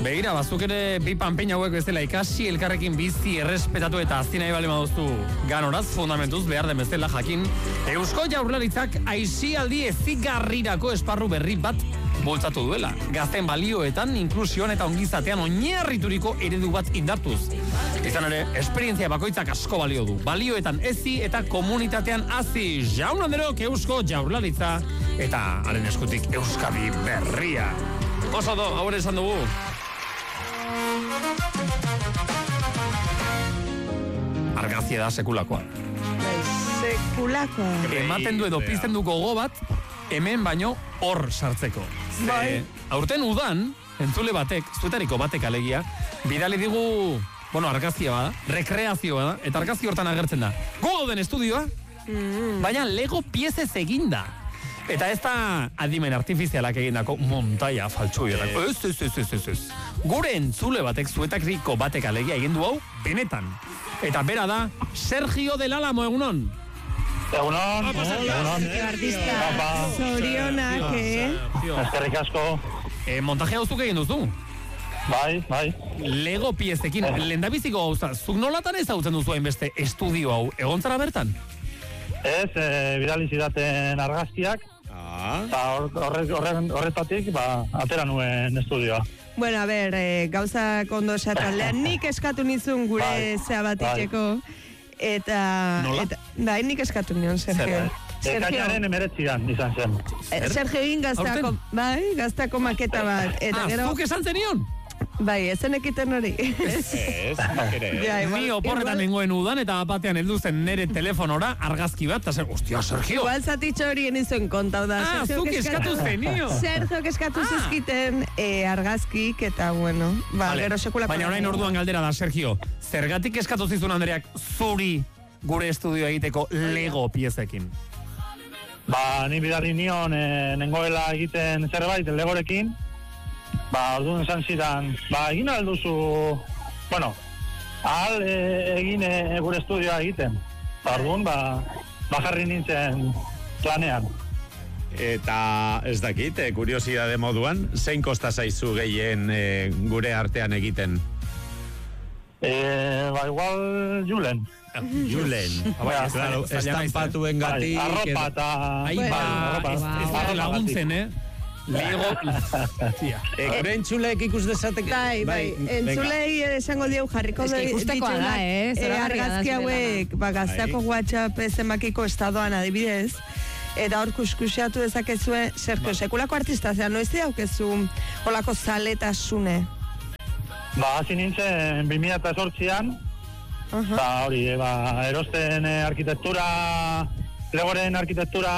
Begira, bazuk ere bi panpeina hauek bezala ikasi, elkarrekin bizi, errespetatu eta azti nahi bale maduztu ganoraz, fundamentuz behar den bezala jakin. Eusko Jaurlaritzak aisialdi ezigarrirako esparru berri bat bultzatu duela. Gazten balioetan, inklusioan eta ongizatean oinarrituriko eredu bat indartuz. Izan ere, esperientzia bakoitzak asko balio du. Balioetan ezi eta komunitatean hazi. Jaun Anderok Eusko Jaurlaritza eta haren eskutik Euskadi berria. Oso do, hau ere esan dugu. Argazia da sekulakoa. Sekulakoa. Ematen du edo pizten du gogo bat, hemen baino hor sartzeko. Aurten udan, entzule batek, zuetariko batek alegia, bidali digu, argazia bada, rekreazioa da, eta argazio hortan agertzen da. Gogo den estudioa, baina Lego piezez eginda. Eta ez da adimen artifizialak egindako montaia faltsuietako. Ez. Gure entzule batek, zuetariko batek alegia egin du hau, benetan. Eta bera da, Sergio del Álamo, egunon. Egunon. Artista. Zorionak, Eskerrik asko. Montajea uztuk egin duzu? Bai. Lego piezekin, lehendabiziko gauza, zuk nolatan ezagutzen duzu hainbeste estudio hau, egontzara bertan? Ez, bidali zidaten argazkiak, eta horretatik, atera nuen estudioa. Bueno, a ver, gauzak ondo esataldean, nik eskatu nizun gure zea bat itxeko, eta... Nola? Bai, nik eskatu nion, Sergio. Ekainaren 19 izan zen. Sergio egin gaztako maketa bat. Zuk esan zenion? Bai, ezen ekiten hori. Ez, Ni oporretan nengoen udan eta batean heldu zen nere telefonora argazki bat, eta ostia, Sergio. Igual zatitxo hori enizuen kontau da. Zuk eskatu zenio. Sergio eskatu zizkiten argazkik, eta bueno, gero sekulako. Baina orain orduan galdera da, Sergio, zergatik eskatu zizun Andreak zuri gure estudioa egiteko Lego piezekin? Ni bidali nion nengoela egiten zerbait Legorekin, orduan esan zidan, egin alduzu, ahal egin gure estudioa egiten. Orduan, jarri nintzen planean. Eta ez dakit, kuriosidade moduan, zein kosta zaizu gehien gure artean egiten? Igual Julen. Claro, estampatuen gatik. Arropa eta... Ez da laguntzen, Lego... Gure entzuleek ikus dezateke. Bai. Entzulei esango dieu jarriko argazki hauek gazteako WhatsApp zenbakiko estadoan adibidez. Eta hor kuskusiatu dezakezue, Sergio, sekulako artista, noiz daukezu olako zaletasune? Hasi nintzen 2008an, eta hori, erosten arkitektura, Legoren arkitektura,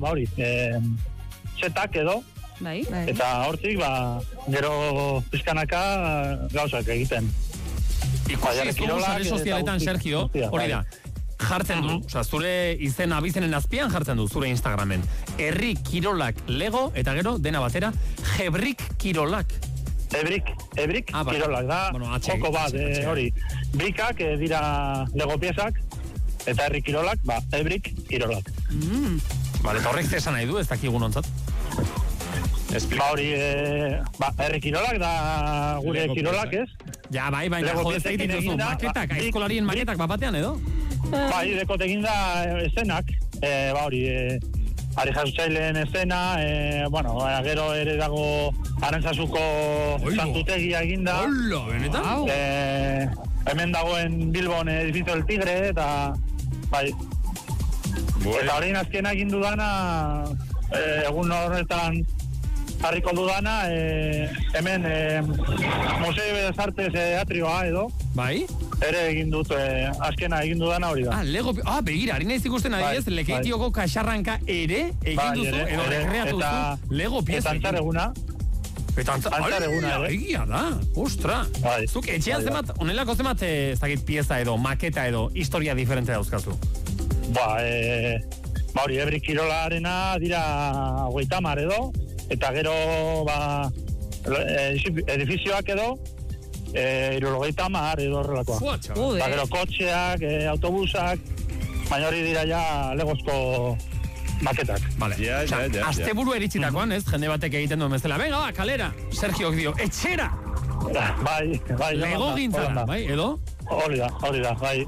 setak edo, eta hortik, gero pizkanaka gauzak egiten. Ikusi dugu sare sozialetan, Sergio, hori da, jartzen du, zure izen abizenen azpian jartzen du, zure Instagramen. Herri Kirolak Lego, eta gero, dena batera, Hebrik Kirolak. Hebrik Kirolak da, joko bat, hori. Brikak dira Lego piezak, eta Herri Kirolak, Hebrik Kirolak. Eta horrek zesan nahi du, ez dakigun ontzat? Herri Kirolak da gure Kirolak, ez? Ja, bai, jodezta egiten duzu, maketak, aizkolarien maketak bapatean, edo? Bai, dekot egin da eszenak, Ari Jasutxaileen escena, gero ere dago Arantzasuko santutegia eginda. Hola, benetan? Hemen dagoen Bilbon Edifizio del Tigre, eta eta horrein azkena egin dudana, egun horretan harriko dudana, hemen Museo de las Artes atrioa edo. Bai? Ere egin dut, azkena egin dudana hori da. Lego, begira, harina ez ikusten adiez, Lekeitioko kaxarranka ere egin duzu, edo rekreatu duzu, Lego pieza. Eta antzareguna. Eta antzareguna, egia da, ostra. Zuk etxean zemat, onelako zemat, ez dakit pieza edo, maketa edo, historia diferente dauzkazu? Hori, Hebrik Kirolarena dira 50 edo, eta gero, edifizioak edo, 70 edo horrelakoa. Gero kotxeak, autobusak, baina hori dira ja Legozko maketak. Asteburu eritsitakoan, ez? Jende batek egiten duen bezala. Venga, kalera! Sergiok dio, etxera! Bai. Lego gintzara, bai, edo? Hori da, bai.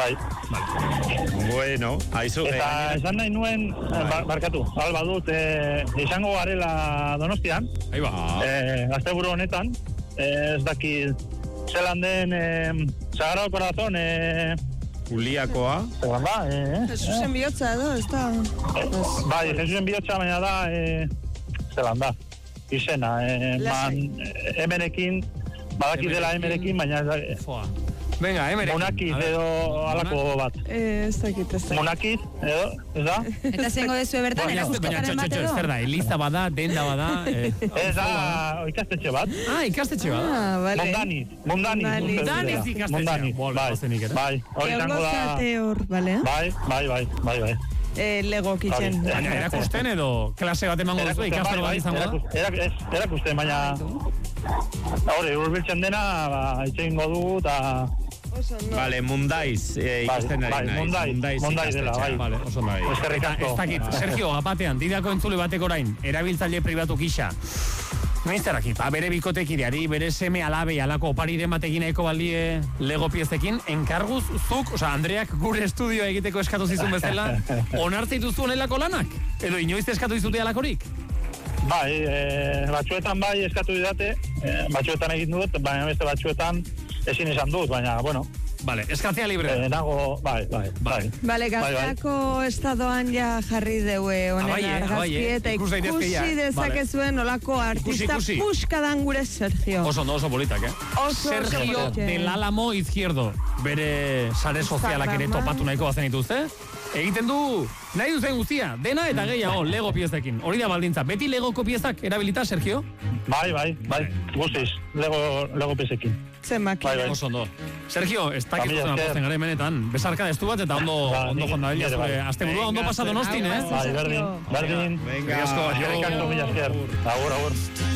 Bueno, aizu. Eta esan nahi nuen, barkatu, alba dut, izango garela Donostian. Ahí ba. Asteburu honetan, ez daki zelan den Sagrado Corazón, Uliakoa. zelan da, Jesusen bihotza edo, ez da? Bai, Jesusen bihotza, baina da, zelan da, izena, emerekin, badaki dela emerekin, baina Venga, emerekin. Monakiz edo alako bat. Ez dakit. Monakiz edo, ez da? Eta zengo dezu ebertan, erakusketaren bat edo? Zer da, Eliza bada, denda bada. Ez da, ikastetxe bat. Ikastetxe bada. Mundaniz. Mundaniz ikastetxe. Bai, hori zango da. Hor, bale? Bai. Lego kitchen. Baina erakusten edo klase bat emango duzu, ikastelo bat izango da? Erakusten, baina hori, urbiltzen dena, itxegingo dugu, eta... Vale, Mundaiz ikasten ari naiz. Mundaiz dela, bai. Vale, oso nahi. Eskerrik asko. Ez dakit, Sergio, apatean, didako entzule batek orain, erabiltzaile pribatu gisa. Noizterak, bere bikotekideari, bere seme alabe, alako opariren batekin nahiko baldie Lego piezekin, enkarguz zuk, Andreak gure estudioa egiteko eskatu zizun bezala, onartze dituzu honelako lanak? Edo inoiz eskatu dizute alakorik? Bai, batzuetan bai eskatu didate, batzuetan egin dut, baina beste batzuetan ezin izan dut, baina, bueno. Vale, eskatzea libre. Nago, bai. Vale, gazteako estadoan ja jarri deue honen argazki, eta ikusi dezakezuen olako artista puskadan gure Sergio. Oso politak, Sergio del Álamo Izquierdo. Bere sare sozialak ere topatu nahiko bazen dituzte. Egiten du, nahi duzen guztia, dena eta gehiago Lego piezekin. Hori da baldintza, beti Legoko piezak erabilita, Sergio? Bai, guztiz, Lego piezekin. Zenbaki. Oso ondo. Sergio, ez dakizuzena posten gara hemenetan. Besarka destu bat eta ondo joan da belia zure. Asteburua ondo pasa Donostin, Bai, berdin. Venga, Agur.